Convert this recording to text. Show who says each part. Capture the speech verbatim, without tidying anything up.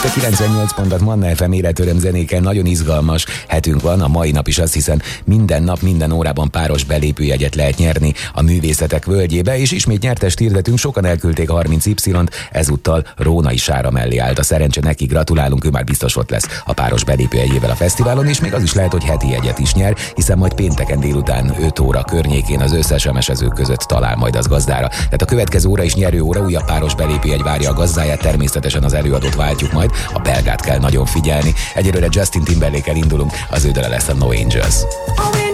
Speaker 1: a kilencvennyolc pontot Manna ef em életöröm zenéken. Nagyon izgalmas hetünk van, a mai nap is az, hiszen minden nap, minden órában páros belépőjegyet lehet nyerni a Művészetek Völgyébe, és ismét nyertest hirdetünk, sokan elküldték a harminc Y-t, ezúttal Rónai Sára mellé állt. A szerencse neki, gratulálunk, ő már biztos ott lesz a páros belépőjegyével a fesztiválon, és még az is lehet, hogy heti jegyet is nyer, hiszen majd pénteken délután öt óra környékén az összes emesezők között talál majd az gazdára. Tehát a következő óra is nyerő óra, újabb páros belépőjegy várja a gazdáját, természetesen az előadót váltjuk majd, a belgát kell nagyon figyelni. Egyelőre Justin Timberlake-el indulunk, az ő dala lesz a No Angels.